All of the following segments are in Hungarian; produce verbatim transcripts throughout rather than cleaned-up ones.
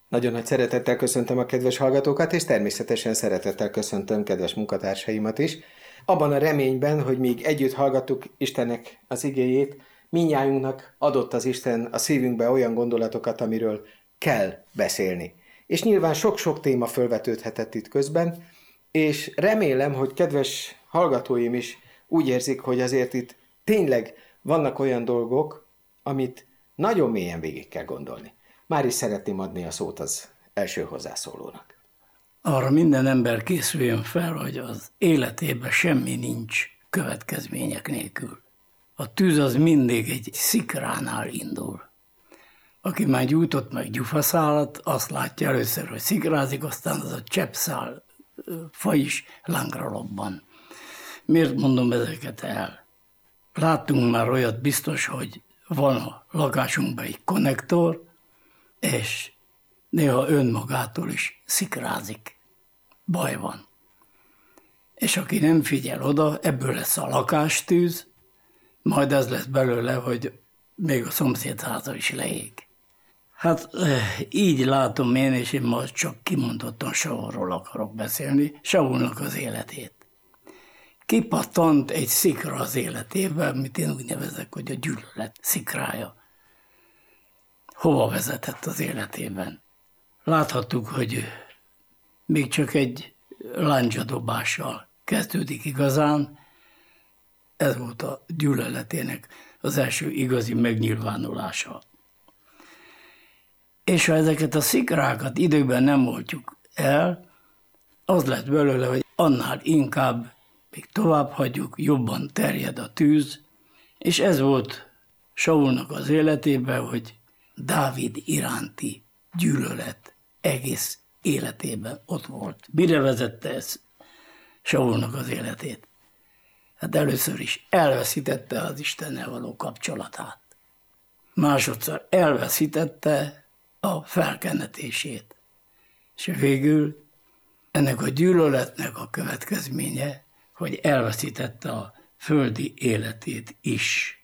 Nagyon nagy szeretettel köszöntöm a kedves hallgatókat, és természetesen szeretettel köszöntöm kedves munkatársaimat is. Abban a reményben, hogy míg együtt hallgattuk Istennek az igéjét, mindnyájunknak adott az Isten a szívünkbe olyan gondolatokat, amiről kell beszélni. És nyilván sok-sok téma fölvetődhetett itt közben, és remélem, hogy kedves hallgatóim is úgy érzik, hogy azért itt tényleg vannak olyan dolgok, amit nagyon mélyen végig kell gondolni. Már is szeretném adni a szót az első hozzászólónak. Arra minden ember készüljön fel, hogy az életében semmi nincs következmények nélkül. A tűz az mindig egy szikránál indul. Aki már gyújtott meg gyufaszálat, azt látja először, hogy szikrázik, aztán az a cseppszál fa is lángra lobban. Miért mondom ezeket el? Láttunk már olyat biztos, hogy van a lakásunkban egy konnektor, és néha önmagától is szikrázik. Baj van. És aki nem figyel oda, ebből lesz a lakástűz, majd ez lesz belőle, hogy még a szomszédháza is leég. Hát így látom én, és én most csak kimondottan Saulról akarok beszélni, Saulnak az életét. Kipattant egy szikra az életében, amit én úgy nevezek, hogy a gyűlölet szikrája. Hova vezetett az életében? Láthattuk, hogy még csak egy lándzsadobással kezdődik igazán. Ez volt a gyűlöletének az első igazi megnyilvánulása. És ha ezeket a szikrákat időben nem oltjuk el, az lett belőle, hogy annál inkább még tovább hagyjuk, jobban terjed a tűz, és ez volt Saulnak az életében, hogy Dávid iránti gyűlölet egész életében ott volt. Mire vezette ez Saulnak az életét? Hát először is elveszítette az Istennel való kapcsolatát. Másodszor elveszítette a felkenetését. És végül ennek a gyűlöletnek a következménye, hogy elveszítette a földi életét is.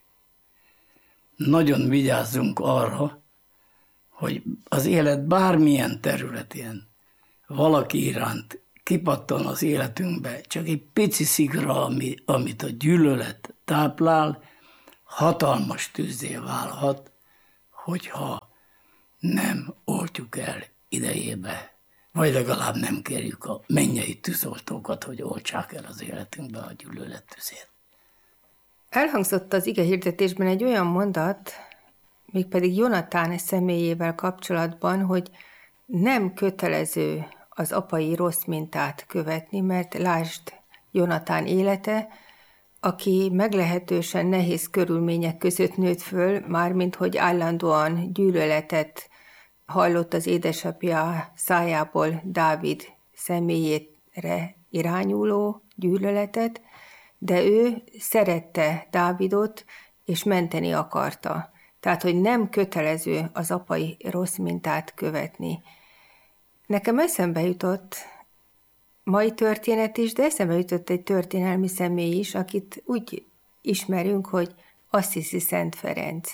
Nagyon vigyázzunk arra, hogy az élet bármilyen területén valaki iránt kipattan az életünkbe, csak egy pici szikra, ami, amit a gyűlölet táplál, hatalmas tűzzé válhat, hogyha nem oltjuk el idejébe, vagy legalább nem kérjük a mennyei tűzoltókat, hogy oltsák el az életünkbe a gyűlölet tüzét. Elhangzott az igehirdetésben egy olyan mondat, mégpedig Jonatán személyével kapcsolatban, hogy nem kötelező az apai rossz mintát követni, mert lásd Jonatán élete, aki meglehetősen nehéz körülmények között nőtt föl, mármint hogy állandóan gyűlöletet hallott az édesapja szájából Dávid személyére irányuló gyűlöletet, de ő szerette Dávidot, és menteni akarta. Tehát, hogy nem kötelező az apai rossz mintát követni. Nekem eszembe jutott mai történet is, de eszembe jutott egy történelmi személy is, akit úgy ismerünk, hogy Assisi Szent Ferenc,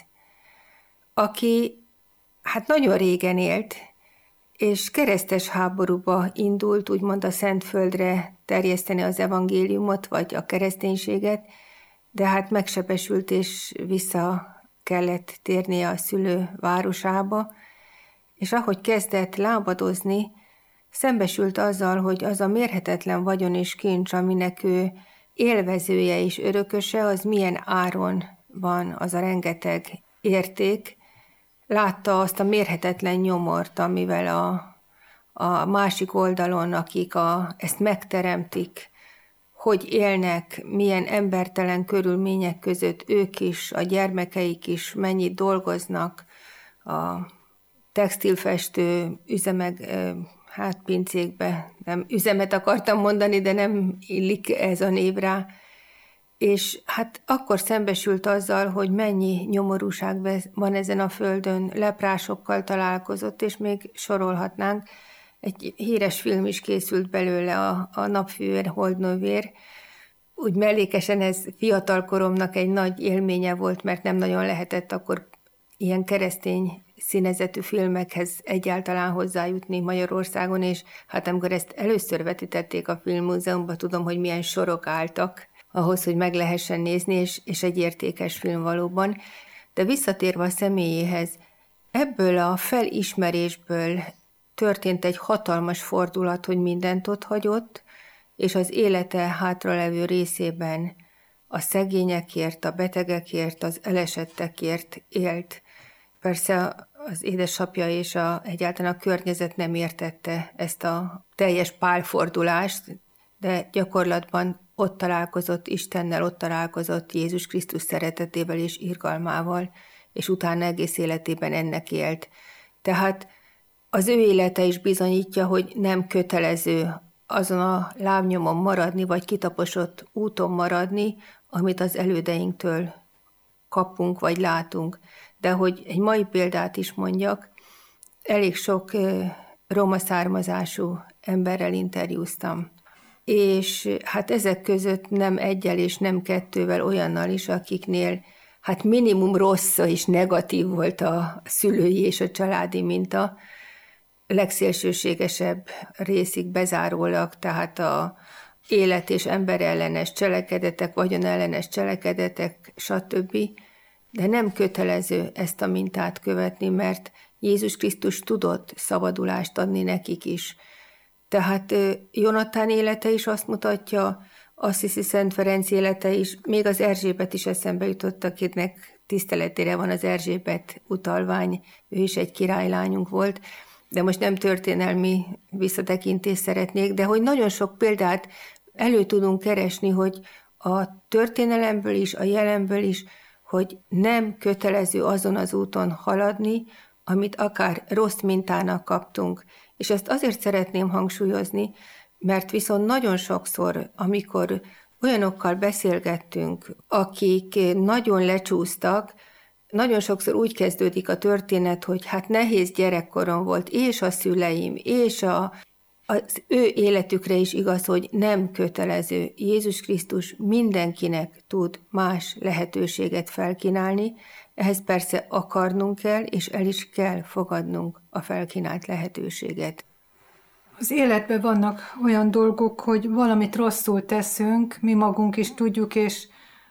aki hát nagyon régen élt, és keresztes háborúba indult, úgymond a Szentföldre terjeszteni az evangéliumot, vagy a kereszténységet, de hát megsebesült, és vissza kellett térnie a szülő városába, és ahogy kezdett lábadozni, szembesült azzal, hogy az a mérhetetlen vagyon és kincs, aminek ő élvezője és örököse, az milyen áron van az a rengeteg érték. Látta azt a mérhetetlen nyomort, amivel a, a másik oldalon, akik a, ezt megteremtik, hogy élnek, milyen embertelen körülmények között ők is, a gyermekeik is mennyit dolgoznak, a textilfestő üzemek, hát pincékbe, nem üzemet akartam mondani, de nem illik ez a név rá. És hát akkor szembesült azzal, hogy mennyi nyomorúság van ezen a földön, leprásokkal találkozott, és még sorolhatnánk. Egy híres film is készült belőle, a, a Napfűvér, Holdnővér. Úgy mellékesen ez fiatal koromnak egy nagy élménye volt, mert nem nagyon lehetett akkor ilyen keresztény színezetű filmekhez egyáltalán hozzájutni Magyarországon, és hát amikor ezt először vetítették a Filmmúzeumban, tudom, hogy milyen sorok álltak ahhoz, hogy meg lehessen nézni, és, és egy értékes film valóban. De visszatérve a személyéhez, ebből a felismerésből történt egy hatalmas fordulat, hogy mindent ott hagyott, és az élete hátralevő részében a szegényekért, a betegekért, az elesettekért élt. Persze az édesapja és a, egyáltalán a környezet nem értette ezt a teljes pálfordulást, de gyakorlatban ott találkozott Istennel, ott találkozott Jézus Krisztus szeretetével és irgalmával, és utána egész életében ennek élt. Tehát az ő élete is bizonyítja, hogy nem kötelező azon a lábnyomon maradni, vagy kitaposott úton maradni, amit az elődeinktől kapunk, vagy látunk. De hogy egy mai példát is mondjak, elég sok roma származású emberrel interjúztam. És hát ezek között nem egyel és nem kettővel olyannal is, akiknél hát minimum rossz és negatív volt a szülői és a családi minta, legszélsőségesebb részig bezárólag, tehát a élet és emberellenes cselekedetek, vagyonellenes cselekedetek, stb. De nem kötelező ezt a mintát követni, mert Jézus Krisztus tudott szabadulást adni nekik is. Tehát Jonatán élete is azt mutatja, Assisi Szent Ferenc élete is, még az Erzsébet is eszembe jutott, akinek tiszteletére van az Erzsébet utalvány, ő is egy királylányunk volt, de most nem történelmi visszatekintést szeretnék, de hogy nagyon sok példát elő tudunk keresni, hogy a történelemből is, a jelenből is, hogy nem kötelező azon az úton haladni, amit akár rossz mintának kaptunk. És ezt azért szeretném hangsúlyozni, mert viszont nagyon sokszor, amikor olyanokkal beszélgettünk, akik nagyon lecsúsztak, nagyon sokszor úgy kezdődik a történet, hogy hát nehéz gyerekkorom volt, és a szüleim, és a, az ő életükre is igaz, hogy nem kötelező. Jézus Krisztus mindenkinek tud más lehetőséget felkínálni, ehhez persze akarnunk kell, és el is kell fogadnunk a felkínált lehetőséget. Az életben vannak olyan dolgok, hogy valamit rosszul teszünk, mi magunk is tudjuk, és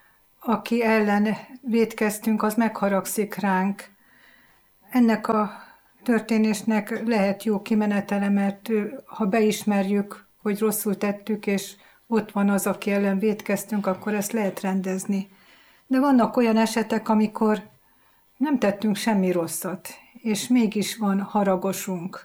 aki ellen vétkeztünk, az megharagszik ránk. Ennek a történésnek lehet jó kimenetele, mert ha beismerjük, hogy rosszul tettük, és ott van az, aki ellen vétkeztünk, akkor ezt lehet rendezni. De vannak olyan esetek, amikor nem tettünk semmi rosszat, és mégis van haragosunk.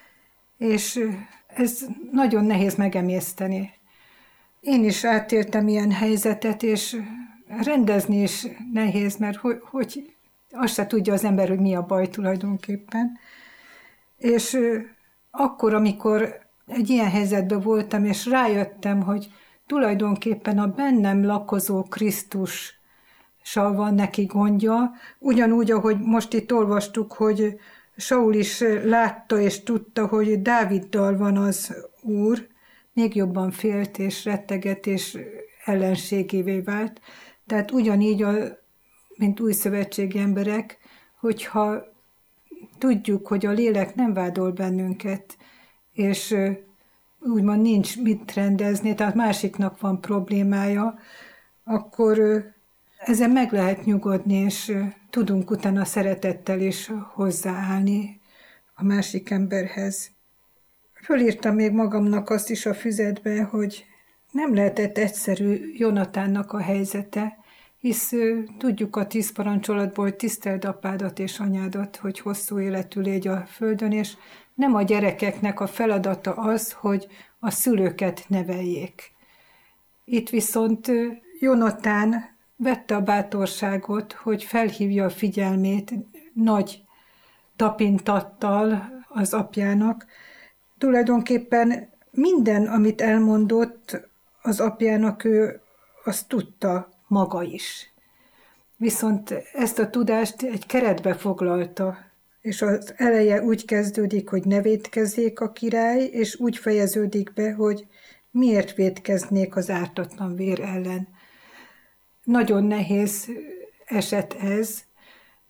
És ez nagyon nehéz megemészteni. Én is átéltem ilyen helyzetet, és rendezni is nehéz, mert hogy, hogy azt se tudja az ember, hogy mi a baj tulajdonképpen. És akkor, amikor egy ilyen helyzetben voltam, és rájöttem, hogy tulajdonképpen a bennem lakozó Krisztussal van neki gondja, ugyanúgy, ahogy most itt olvastuk, hogy Saul is látta és tudta, hogy Dáviddal van az Úr, még jobban félt és retteget és ellenségévé vált. Tehát ugyanígy, a, mint újszövetségi emberek, hogyha tudjuk, hogy a lélek nem vádol bennünket, és úgymond nincs mit rendezni, tehát másiknak van problémája, akkor ezen meg lehet nyugodni, és tudunk utána szeretettel is hozzáállni a másik emberhez. Fölírtam még magamnak azt is a füzetbe, hogy nem lehetett egyszerű Jonatánnak a helyzete, hisz tudjuk a tíz parancsolatból, hogy tiszteld apádat és anyádat, hogy hosszú életű légy a földön, és nem a gyerekeknek a feladata az, hogy a szülőket neveljék. Itt viszont Jonatán vette a bátorságot, hogy felhívja a figyelmét nagy tapintattal az apjának. Tulajdonképpen minden, amit elmondott az apjának, ő azt tudta maga is. Viszont ezt a tudást egy keretbe foglalta, és az eleje úgy kezdődik, hogy ne vétkezzék a király, és úgy fejeződik be, hogy miért vétkeznék az ártatlan vér ellen. Nagyon nehéz eset ez.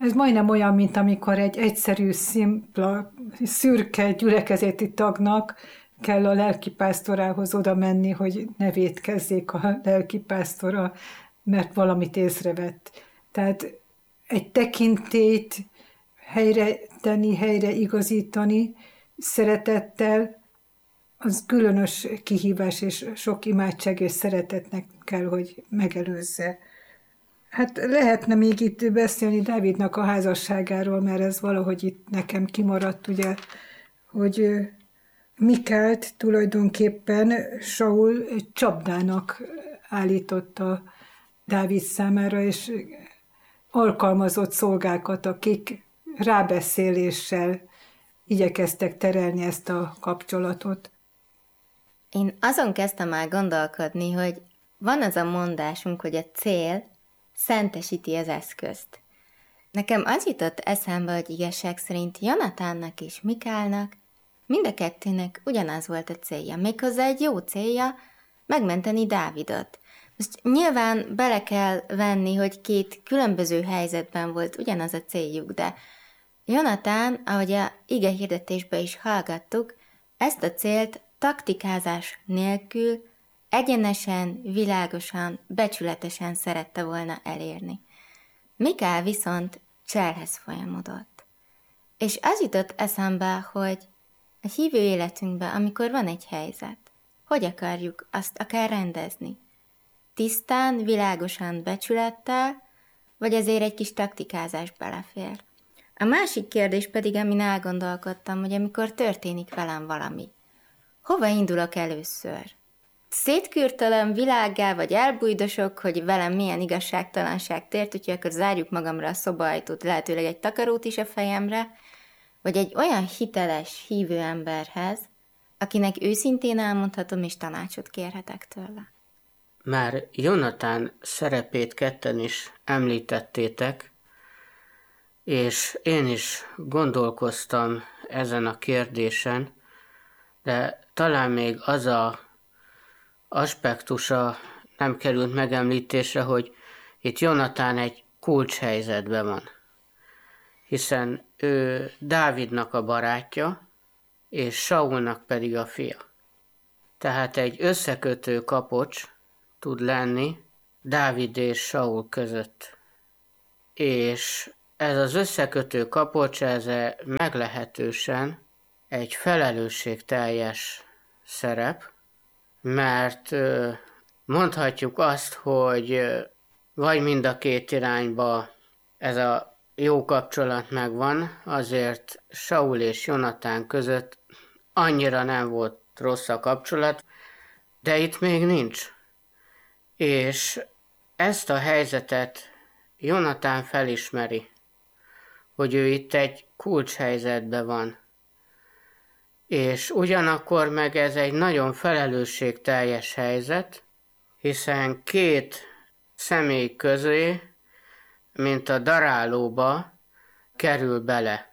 Ez majdnem olyan, mint amikor egy egyszerű, szimpla, szürke gyülekezeti tagnak kell a lelkipásztorához oda menni, hogy ne vétkezzék a lelkipásztora, mert valamit észrevett. Tehát egy tekintélyt helyre tenni, helyre igazítani szeretettel, az különös kihívás, és sok imádság és szeretetnek kell, hogy megelőzze. Hát lehetne még itt beszélni Dávidnak a házasságáról, mert ez valahogy itt nekem kimaradt, ugye, hogy Mikált tulajdonképpen Saul egy csapdának állította Dávid számára, és alkalmazott szolgákat, akik rábeszéléssel igyekeztek terelni ezt a kapcsolatot. Én azon kezdtem el gondolkodni, hogy van az a mondásunk, hogy a cél szentesíti az eszközt. Nekem az jutott eszembe, hogy igazság szerint Jonatánnak és Mikálnak mind a kettőnek ugyanaz volt a célja, méghozzá egy jó célja, megmenteni Dávidot. Most nyilván bele kell venni, hogy két különböző helyzetben volt ugyanaz a céljuk, de Jonatán, ahogy a ige hirdetésben is hallgattuk, ezt a célt taktikázás nélkül egyenesen, világosan, becsületesen szerette volna elérni. Mikál viszont cselhez folyamodott. És az jutott eszembe, hogy a hívő életünkben, amikor van egy helyzet, hogy akarjuk azt akár rendezni? Tisztán, világosan, becsülettel, vagy azért egy kis taktikázás belefér? A másik kérdés pedig, amin elgondolkodtam, hogy amikor történik velem valami, hova indulok először? Szétkürtölöm világgá, vagy elbújdosok, hogy velem milyen igazságtalanság tért, úgyhogy akkor zárjuk magamra a szobaajtót, lehetőleg egy takarót is a fejemre, vagy egy olyan hiteles, hívő emberhez, akinek őszintén elmondhatom, és tanácsot kérhetek tőle. Már Jonatán szerepét ketten is említettétek, és én is gondolkoztam ezen a kérdésen, de talán még az a aspektusa nem került megemlítésre, hogy itt Jonatán egy kulcshelyzetben van, hiszen ő Dávidnak a barátja, és Saulnak pedig a fia. Tehát egy összekötő kapocs tud lenni Dávid és Saul között. És ez az összekötő kapocs, ez meglehetősen egy felelősségteljes szerep, mert mondhatjuk azt, hogy vagy mind a két irányba ez a jó kapcsolat megvan, azért Saul és Jonatán között annyira nem volt rossz a kapcsolat, de itt még nincs. És ezt a helyzetet Jonatán felismeri, hogy ő itt egy kulcshelyzetben van. És ugyanakkor meg ez egy nagyon felelősségteljes helyzet, hiszen két személy közé, mint a darálóba kerül bele.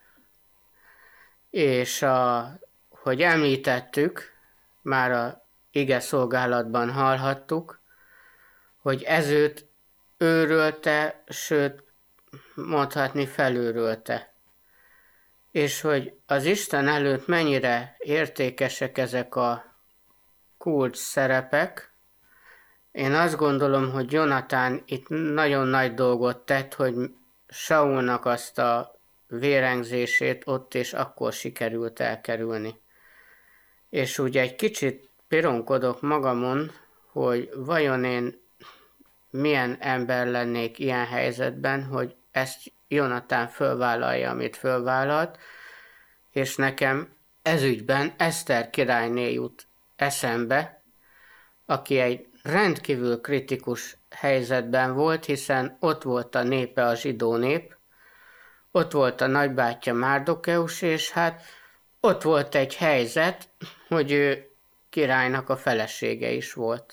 És a, hogy említettük, már a ige szolgálatban hallhattuk, hogy ez őt őrölte, sőt, mondhatni felőrölte. És hogy az Isten előtt mennyire értékesek ezek a kulcs szerepek. Én azt gondolom, hogy Jonatán itt nagyon nagy dolgot tett, hogy Saulnak azt a vérengzését ott és akkor sikerült elkerülni. És úgy egy kicsit pironkodok magamon, hogy vajon én milyen ember lennék ilyen helyzetben, hogy ezt Jonatán fölvállalja, amit fölvállalt, és nekem ezügyben Eszter királyné jut eszembe, aki egy rendkívül kritikus helyzetben volt, hiszen ott volt a népe, a zsidó nép, ott volt a nagybátyja Márdokeus, és hát ott volt egy helyzet, hogy ő királynak a felesége is volt.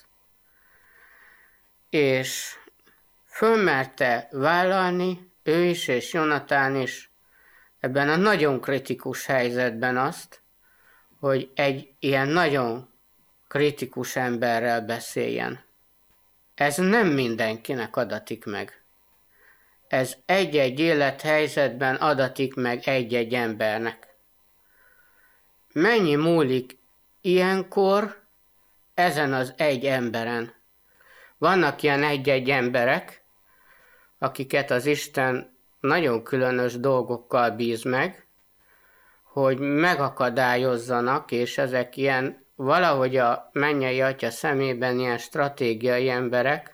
És fölmerte vállalni, ő is és Jonatán is ebben a nagyon kritikus helyzetben azt, hogy egy ilyen nagyon kritikus emberrel beszéljen. Ez nem mindenkinek adatik meg. ez egy-egy élethelyzetben adatik meg egy-egy embernek. Mennyi múlik ilyenkor ezen az egy emberen? Vannak ilyen egy-egy emberek, akiket az Isten nagyon különös dolgokkal bíz meg, hogy megakadályozzanak, és ezek ilyen valahogy a mennyei Atya szemében ilyen stratégiai emberek,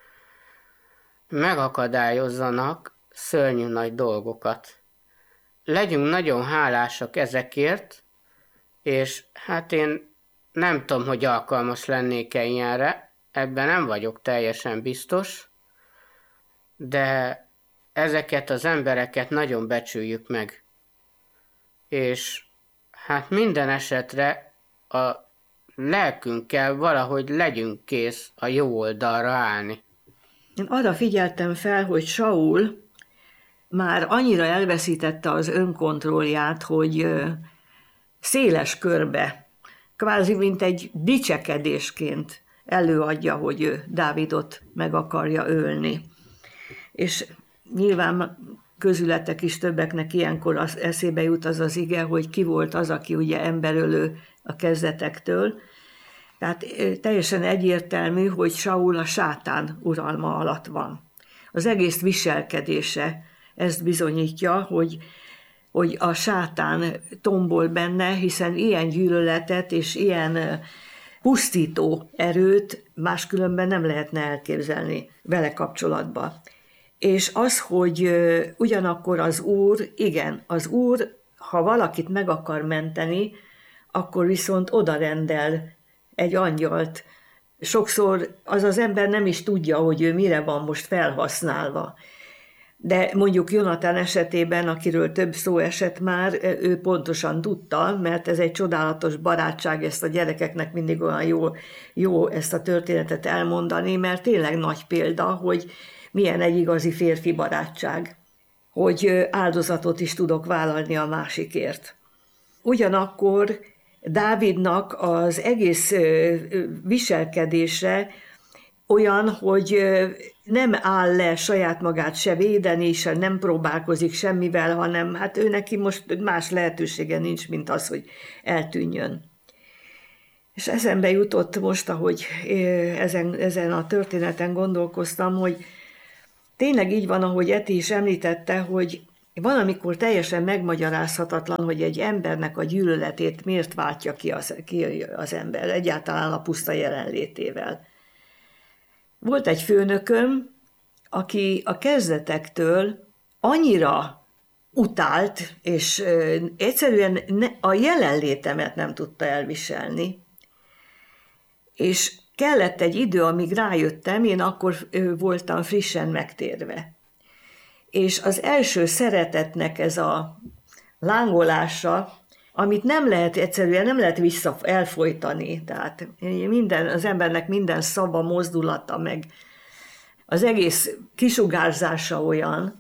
megakadályozzanak szörnyű nagy dolgokat. Legyünk nagyon hálásak ezekért, és hát én nem tudom, hogy alkalmas lennék-e ilyenre, ebben nem vagyok teljesen biztos, de ezeket az embereket nagyon becsüljük meg. És hát minden esetre a lelkünkkel valahogy legyünk kész a jó oldalra állni. Én arra figyeltem fel, hogy Saul már annyira elveszítette az önkontrollját, hogy széles körbe, kvázi mint egy dicsekedésként előadja, hogy ő Dávidot meg akarja ölni. És nyilván közületek is többeknek ilyenkor az eszébe jut az az ige, hogy ki volt az, aki ugye emberölő a kezdetektől. Tehát teljesen egyértelmű, hogy Saul a sátán uralma alatt van. Az egész viselkedése ezt bizonyítja, hogy, hogy a sátán tombol benne, hiszen ilyen gyűlöletet és ilyen pusztító erőt máskülönben nem lehetne elképzelni vele kapcsolatban. És az, hogy ugyanakkor az Úr, igen, az Úr, ha valakit meg akar menteni, akkor viszont odarendel egy angyalt. Sokszor az az ember nem is tudja, hogy ő mire van most felhasználva. De mondjuk Jonatán esetében, akiről több szó esett már, ő pontosan tudta, mert ez egy csodálatos barátság, ezt a gyerekeknek mindig olyan jó, jó ezt a történetet elmondani, mert tényleg nagy példa, hogy milyen egy igazi férfi barátság, hogy áldozatot is tudok vállalni a másikért. Ugyanakkor Dávidnak az egész viselkedése olyan, hogy nem áll le saját magát se védeni, se nem próbálkozik semmivel, hanem hát ő neki most más lehetősége nincs, mint az, hogy eltűnjön. És eszembe jutott most, ahogy ezen, ezen a történeten gondolkoztam, hogy tényleg így van, ahogy Eti is említette, hogy van, amikor teljesen megmagyarázhatatlan, hogy egy embernek a gyűlöletét miért váltja ki az, ki az ember, egyáltalán a puszta jelenlétével. Volt egy főnököm, aki a kezdetektől annyira utált, és egyszerűen a jelenlétemet nem tudta elviselni. És kellett egy idő, amíg rájöttem, én akkor voltam frissen megtérve. És az első szeretetnek ez a lángolása, amit nem lehet egyszerűen, nem lehet vissza elfolytani. Tehát minden, az embernek minden szava, mozdulata, meg az egész kisugárzása olyan.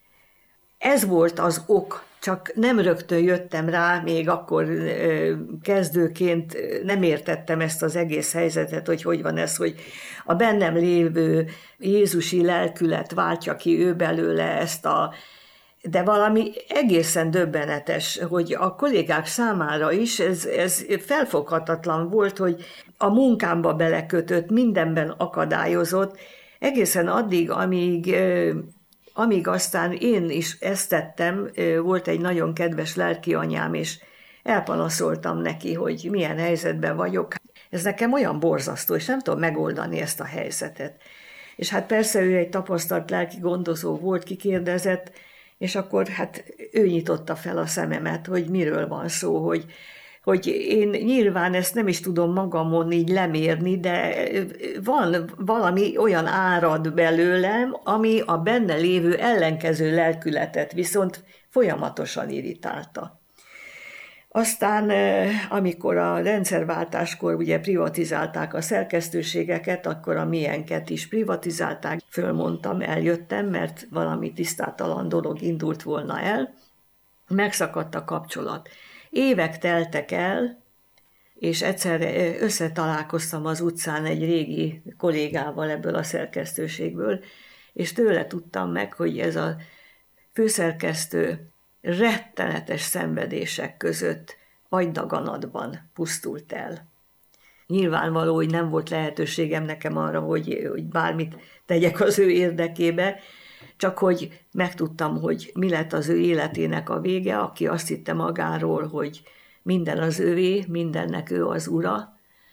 Ez volt az ok, csak nem rögtön jöttem rá, még akkor kezdőként nem értettem ezt az egész helyzetet, hogy hogy van ez, hogy a bennem lévő jézusi lelkület váltja ki ő belőle ezt a... De valami egészen döbbenetes, hogy a kollégák számára is ez, ez felfoghatatlan volt, hogy a munkámba belekötött, mindenben akadályozott, egészen addig, amíg... Amíg aztán én is ezt tettem, volt egy nagyon kedves lelki anyám, és elpanaszoltam neki, hogy milyen helyzetben vagyok. Ez nekem olyan borzasztó, és nem tudom megoldani ezt a helyzetet. És hát persze ő egy tapasztalt lelki gondozó volt, kikérdezett, és akkor hát ő nyitotta fel a szememet, hogy miről van szó, hogy, hogy én nyilván ezt nem is tudom magamon így lemérni, de van valami olyan árad belőlem, ami a benne lévő ellenkező lelkületet viszont folyamatosan irritálta. Aztán, amikor a rendszerváltáskor ugye privatizálták a szerkesztőségeket, akkor a miénket is privatizálták. Fölmondtam, eljöttem, mert valami tisztátalan dolog indult volna el. Megszakadt a kapcsolat. Évek teltek el, és egyszer összetalálkoztam az utcán egy régi kollégával ebből a szerkesztőségből, és tőle tudtam meg, hogy ez a főszerkesztő rettenetes szenvedések között agydaganatban pusztult el. Nyilvánvaló, hogy nem volt lehetőségem nekem arra, hogy, hogy bármit tegyek az ő érdekébe, csak hogy megtudtam, hogy mi lett az ő életének a vége, aki azt hitte magáról, hogy minden az övé, mindennek ő az ura,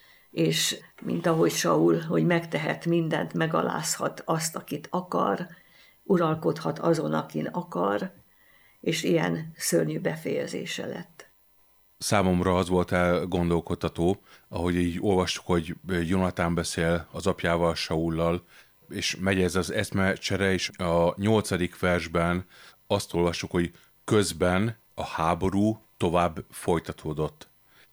és mint ahogy Saul, hogy megtehet mindent, megalázhat azt, akit akar, uralkodhat azon, akin akar, és ilyen szörnyű befejezése lett. Számomra az volt elgondolkodtató, ahogy így olvastuk, hogy Jonatán beszél az apjával, Saullal, és megy ez az eszmecsere, és a nyolcadik versben azt olvassuk, hogy közben a háború tovább folytatódott.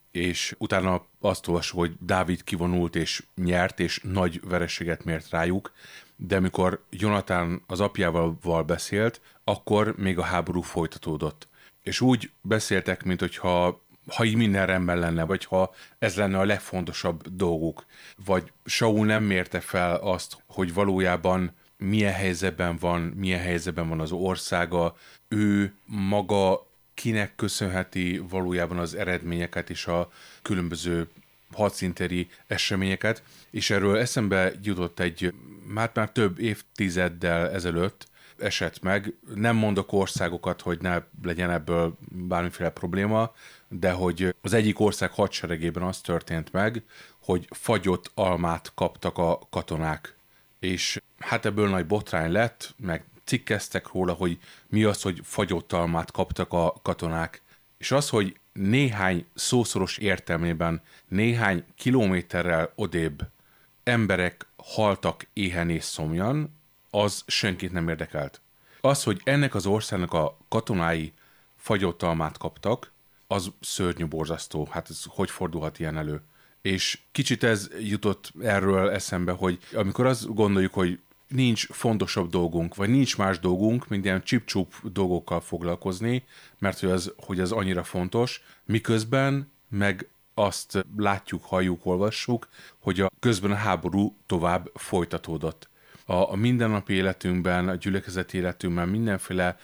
És utána azt olvassuk, hogy Dávid kivonult és nyert, és nagy vereséget mért rájuk, de amikor Jonatán az apjával beszélt, akkor még a háború folytatódott. És úgy beszéltek, mint hogyha ha így minden rendben lenne, vagy ha ez lenne a legfontosabb dolguk, vagy Saul nem mérte fel azt, hogy valójában milyen helyzetben van, milyen helyzetben van az országa, ő maga kinek köszönheti valójában az eredményeket és a különböző hadszínteri eseményeket, és erről eszembe jutott egy, már, már több évtizeddel ezelőtt esett meg, nem mondok országokat, hogy ne legyen ebből bármiféle probléma, de hogy az egyik ország hadseregében az történt meg, hogy fagyott almát kaptak a katonák, és hát ebből nagy botrány lett, meg cikkeztek róla, hogy mi az, hogy fagyott almát kaptak a katonák. És az, hogy néhány szószoros értelmében, néhány kilométerrel odébb emberek haltak éhen és szomjan, az senkit nem érdekelt. Az, hogy ennek az országnak a katonái fagyott almát kaptak, az szörnyű borzasztó. Hát ez hogy fordulhat ilyen elő? És kicsit ez jutott erről eszembe, hogy amikor azt gondoljuk, hogy nincs fontosabb dolgunk, vagy nincs más dolgunk, mint ilyen csip-csup dolgokkal foglalkozni, mert hogy az, hogy az annyira fontos, miközben meg azt látjuk, halljuk, olvassuk, hogy a közben a háború tovább folytatódott. A, a mindennapi életünkben, a gyülekezeti életünkben mindenféle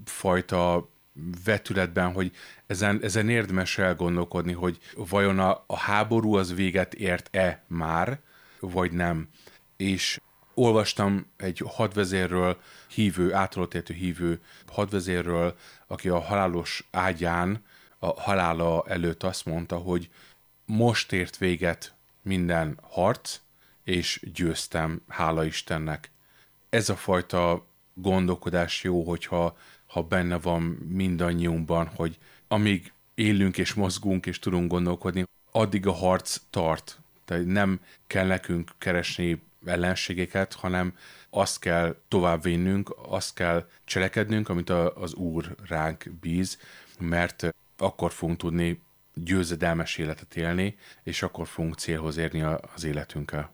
fajta vetületben, hogy ezen, ezen érdemes elgondolkodni, hogy vajon a, a háború az véget ért-e már, vagy nem. És olvastam egy hadvezérről, hívő, átalattértő hívő hadvezérről, aki a halálos ágyán, a halála előtt azt mondta, hogy most ért véget minden harc, és győztem, hála Istennek. Ez a fajta gondolkodás jó, hogyha ha benne van mindannyiunkban, hogy amíg élünk és mozgunk és tudunk gondolkodni, addig a harc tart. Tehát nem kell nekünk keresni ellenségeket, hanem azt kell továbbvinnünk, azt kell cselekednünk, amit a, az Úr ránk bíz, mert akkor fogunk tudni győzedelmes életet élni, és akkor fogunk célhoz érni az életünkkel.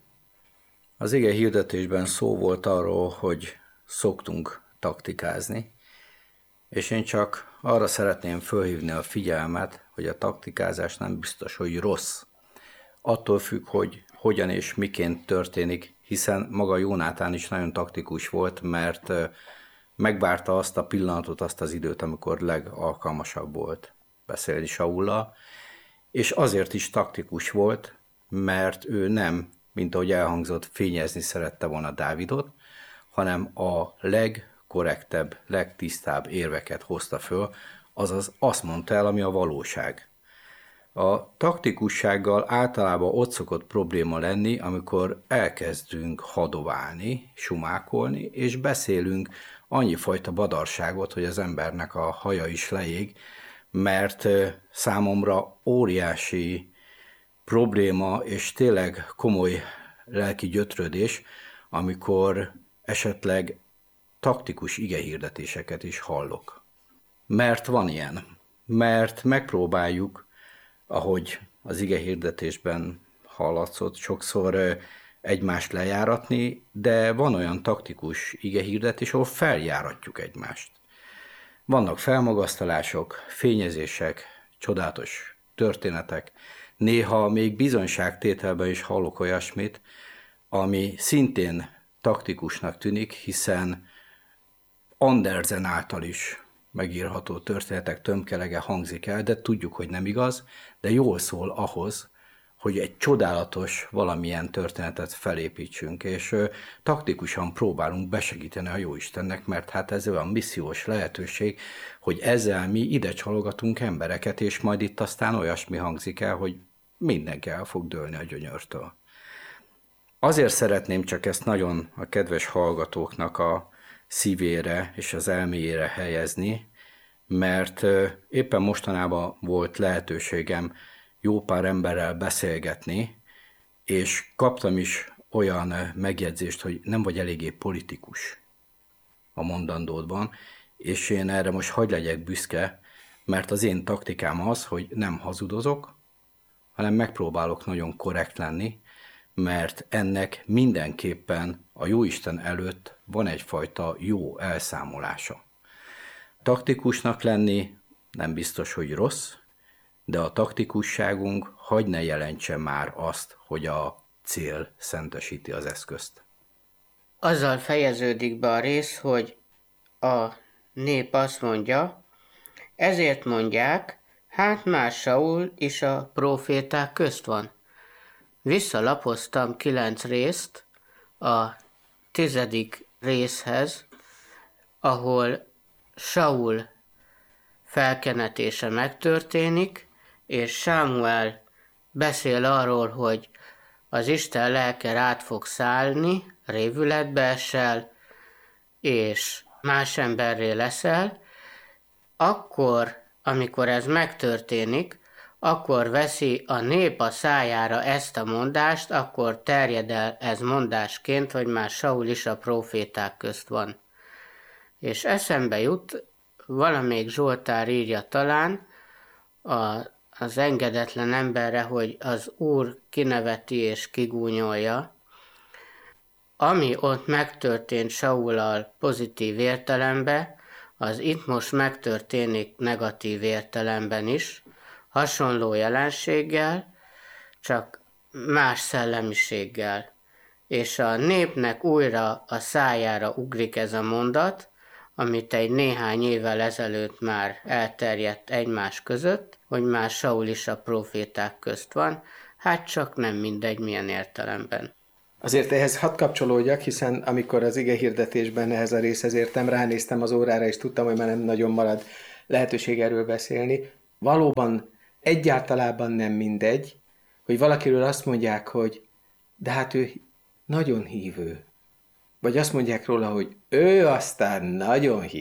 Az ige hirdetésben szó volt arról, hogy szoktunk taktikázni, és én csak arra szeretném fölhívni a figyelmet, hogy a taktikázás nem biztos, hogy rossz. Attól függ, hogy hogyan és miként történik, hiszen maga Jónátán is nagyon taktikus volt, mert megvárta azt a pillanatot, azt az időt, amikor legalkalmasabb volt beszélni Saullal, és azért is taktikus volt, mert ő nem, mint ahogy elhangzott, fényezni szerette volna Dávidot, hanem a legkorrektebb, legtisztább érveket hozta föl, azaz azt mondta el, ami a valóság. A taktikussággal általában ott szokott probléma lenni, amikor elkezdünk hadoválni, sumákolni, és beszélünk annyifajta badarságot, hogy az embernek a haja is leég, mert számomra óriási probléma, és tényleg komoly lelki gyötrődés, amikor esetleg taktikus igehirdetéseket is hallok. Mert van ilyen. Mert megpróbáljuk, ahogy az igehirdetésben hallatszott, sokszor egymást lejáratni, de van olyan taktikus igehirdetés, ahol feljáratjuk egymást. Vannak felmagasztalások, fényezések, csodálatos történetek, néha még bizonyságtételben is hallok olyasmit, ami szintén taktikusnak tűnik, hiszen Andersen által is megírható történetek tömkelege hangzik el, de tudjuk, hogy nem igaz, de jól szól ahhoz, hogy egy csodálatos valamilyen történetet felépítsünk, és ö, taktikusan próbálunk besegíteni a Jóistennek, mert hát ez olyan missziós lehetőség, hogy ezzel mi ide csalogatunk embereket, és majd itt aztán olyasmi hangzik el, hogy mindenki el fog dőlni a gyönyörtől. Azért szeretném csak ezt nagyon a kedves hallgatóknak a szívére és az elméjére helyezni, mert éppen mostanában volt lehetőségem jó pár emberrel beszélgetni, és kaptam is olyan megjegyzést, hogy nem vagy eléggé politikus a mondandódban, és én erre most hadd legyek büszke, mert az én taktikám az, hogy nem hazudozok, hanem megpróbálok nagyon korrekt lenni, mert ennek mindenképpen a Jóisten előtt van egyfajta jó elszámolása. Taktikusnak lenni nem biztos, hogy rossz, de a taktikusságunk hagy ne jelentse már azt, hogy a cél szentesíti az eszközt. Azzal fejeződik be a rész, hogy a nép azt mondja, ezért mondják, hát már Saul is a próféták közt van. Visszalapoztam kilenc részt a tizedik részhez, ahol Saul felkenetése megtörténik, és Sámuel beszél arról, hogy az Isten lelke rád fog szállni, révületbe esel, és más emberré leszel, akkor, amikor ez megtörténik, akkor veszi a nép a szájára ezt a mondást, akkor terjed el ez mondásként, hogy már Saul is a próféták közt van. És eszembe jut, valamelyik Zsoltár írja talán a, az engedetlen emberre, hogy az Úr kineveti és kigúnyolja. Ami ott megtörtént Saullal pozitív értelemben, az itt most megtörténik negatív értelemben is, hasonló jelenséggel, csak más szellemiséggel. És a népnek újra a szájára ugrik ez a mondat, amit egy néhány évvel ezelőtt már elterjedt egymás között, hogy már Saul is a próféták közt van, hát csak nem mindegy milyen értelemben. Azért ehhez hadd kapcsolódjak, hiszen amikor az ige hirdetésben ehhez a részhez értem, ránéztem az órára, és tudtam, hogy már nem nagyon marad lehetőség erről beszélni. Valóban egyáltalában nem mindegy, hogy valakiről azt mondják, hogy de hát ő nagyon hívő. Vagy azt mondják róla, hogy ő aztán nagyon hívő.